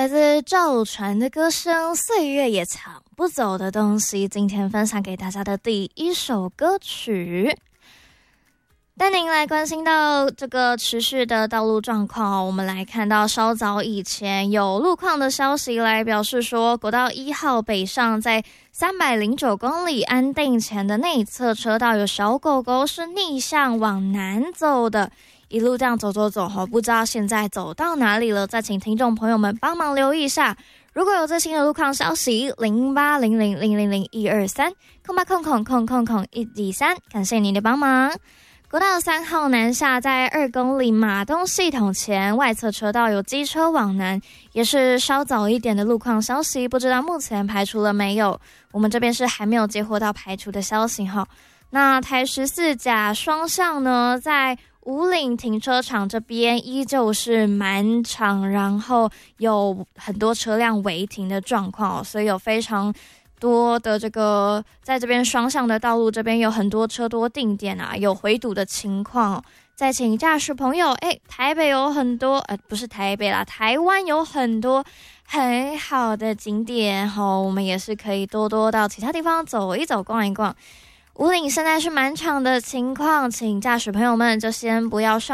来自赵传的歌声《岁月也抢不走的东西》，今天分享给大家的第一首歌曲。带您来关心到这个持续的道路状况，我们来看到稍早以前有路况的消息来表示说，国道1号北上在309公里安定前的内侧车道有小狗狗是逆向往南走的，一路这样走不知道现在走到哪里了，再请听众朋友们帮忙留意一下。如果有最新的路况消息，0800000123空8空空空空空123，感谢您的帮忙。国道3号南下在2公里马东系统前外侧车道有机车往南，也是稍早一点的路况消息，不知道目前排除了没有，我们这边是还没有接获到排除的消息哈。那台14甲双向呢，在五岭停车场这边依旧是满场，然后有很多车辆违停的状况，所以有非常多的这个在这边双向的道路这边有很多车多定点啊，有回堵的情况。再请驾驶朋友，台北有很多不是台北啦，台湾有很多很好的景点我们也是可以多多到其他地方走一走逛一逛。五岭现在是满场的情况，请驾驶朋友们就先不要上